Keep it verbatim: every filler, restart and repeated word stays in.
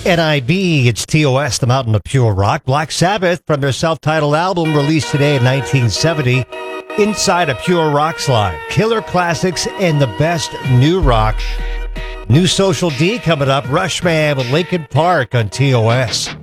N I B, it's T O S, the Mountain of Pure Rock. Black Sabbath, from their self-titled album released today in nineteen seventy, Inside a Pure Rock Slide. Killer classics and the best new rock. New Social D coming up. Rushman with Linkin Park on T O S.